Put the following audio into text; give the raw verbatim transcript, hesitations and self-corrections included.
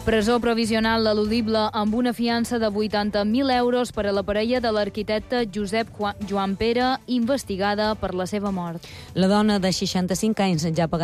Presó provisional eludible amb una fiança de vuitanta mil euros per a la parella de l'arquitecte Josep Joan Pere, investigada per la seva mort. La dona de seixanta-cinc anys ja ha pagat